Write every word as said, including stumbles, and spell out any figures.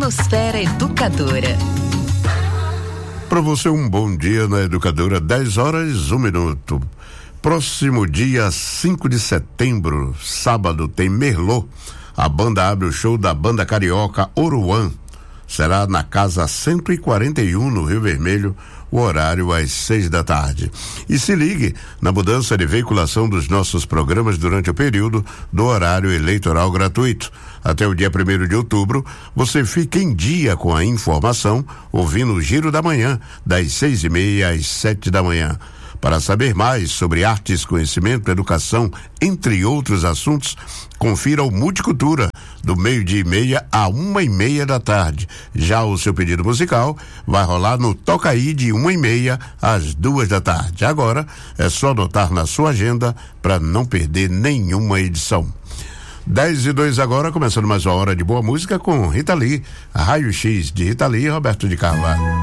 Planosfera Educadora. Para você um bom dia na Educadora, dez horas, um minuto. Próximo dia cinco de setembro, sábado, tem Merlot. A banda abre o show da banda carioca Oruan. Será na casa cento e quarenta e um, no Rio Vermelho, o horário às seis da tarde. E se ligue na mudança de veiculação dos nossos programas durante o período do horário eleitoral gratuito. Até o dia primeiro de outubro, você fica em dia com a informação, ouvindo o Giro da Manhã, das seis e meia às sete da manhã. Para saber mais sobre artes, conhecimento, educação, entre outros assuntos, confira o Multicultura, do meio-dia e meia a uma e meia da tarde. Já o seu pedido musical vai rolar no Tocaí de uma e meia às duas da tarde. Agora é só anotar na sua agenda para não perder nenhuma edição. dez e dois agora, começando mais uma hora de boa música com Rita Lee, Raio X de Rita Lee e Roberto de Carvalho.